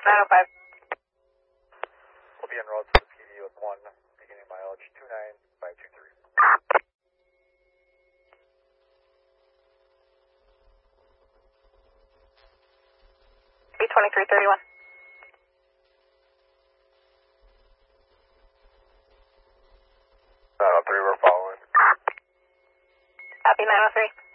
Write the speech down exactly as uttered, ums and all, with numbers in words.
nine oh five. We'll be en route to the P D with one, beginning mileage two nine five two three. three twenty-three thirty-one. nine oh three, we're following. Copy nine oh three.